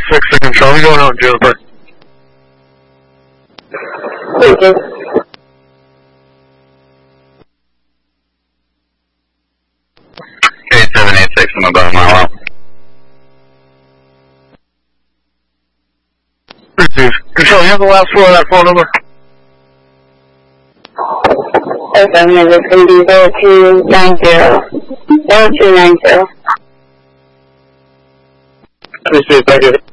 786 to control. We're going out in Julesburg. Thank you. Okay, 786, I'm about a mile out. Receive. Control, you have the last four of that phone number? Okay, it's going to be 0290. 0290. Receive, thank you.